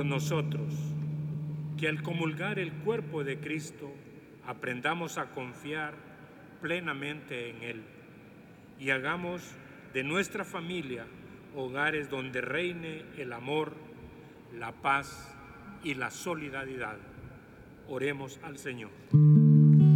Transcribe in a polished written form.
nosotros, que al comulgar el cuerpo de Cristo aprendamos a confiar plenamente en Él y hagamos de nuestra familia hogares donde reine el amor, la paz y la solidaridad. Oremos al Señor.